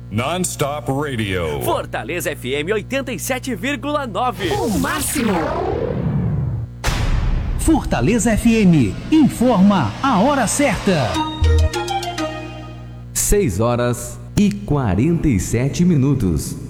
Non-stop radio. Fortaleza FM 87,9. O máximo. Fortaleza FM informa a hora certa. 6 horas e 47 minutos.